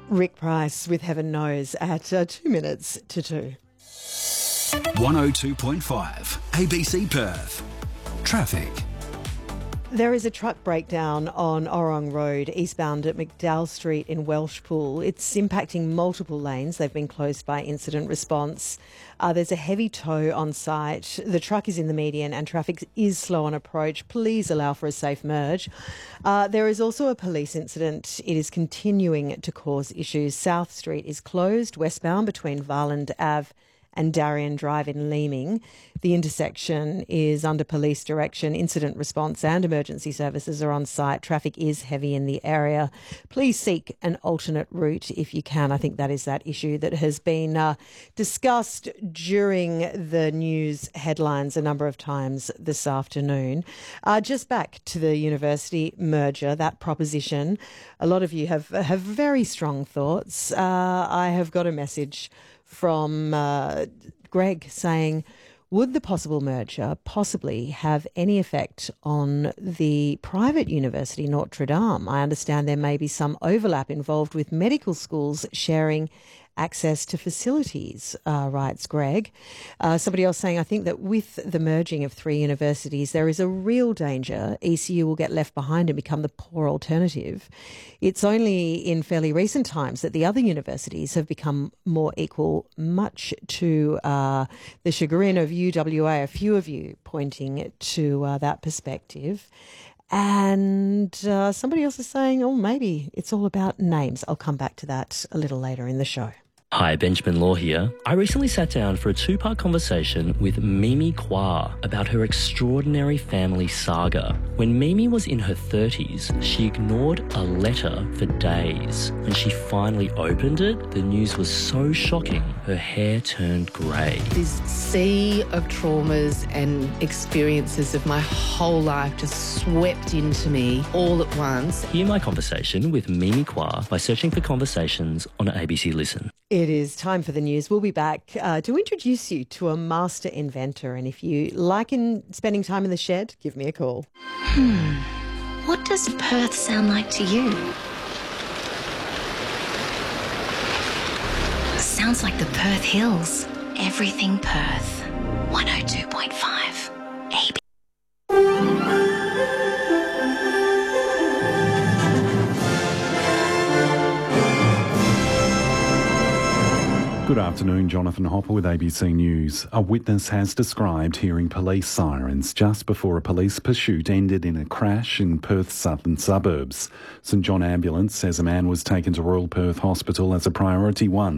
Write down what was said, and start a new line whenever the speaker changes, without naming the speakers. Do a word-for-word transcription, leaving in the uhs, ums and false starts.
Rick Price with Heaven Knows at uh, two minutes to two.
one oh two point five A B C Perth. Traffic.
There is a truck breakdown on Orong Road, eastbound at McDowell Street in Welshpool. It's impacting multiple lanes. They've been closed by incident response. Uh, there's a heavy tow on site. The truck is in the median and traffic is slow on approach. Please allow for a safe merge. Uh, there is also a police incident. It is continuing to cause issues. South Street is closed, westbound between Varland Avenue and Darien Drive in Leeming. The intersection is under police direction. Incident response and emergency services are on site. Traffic is heavy in the area. Please seek an alternate route if you can. I think that is that issue that has been uh, discussed during the news headlines a number of times this afternoon. Uh, just back to the university merger, that proposition. A lot of you have, have very strong thoughts. Uh, I have got a message from uh, Greg saying, would the possible merger possibly have any effect on the private university, Notre Dame? I understand there may be some overlap involved with medical schools sharing access to facilities, uh, writes Greg. Uh, somebody else saying, I think that with the merging of three universities, there is a real danger E C U will get left behind and become the poor alternative. It's only in fairly recent times that the other universities have become more equal, much to uh, the chagrin of U W A, a few of you pointing to uh, that perspective. And uh, somebody else is saying, oh, maybe it's all about names. I'll come back to that a little later in the show.
Hi, Benjamin Law here. I recently sat down for a two-part conversation with Mimi Kwa about her extraordinary family saga. When Mimi was in her thirties, she ignored a letter for days. When she finally opened it, the news was so shocking, her hair turned grey.
This sea of traumas and experiences of my whole life just swept into me all at once.
Hear my conversation with Mimi Kwa by searching for Conversations on A B C Listen.
It is time for the news. We'll be back uh, to introduce you to a master inventor. And if you like in spending time in the shed, give me a call.
Hmm. What does Perth sound like to you? Sounds like the Perth Hills. Everything Perth. one oh two point five. A B.
Good afternoon, Jonathan Hopper with A B C News. A witness has described hearing police sirens just before a police pursuit ended in a crash in Perth's southern suburbs. St John Ambulance says a man was taken to Royal Perth Hospital as a priority one.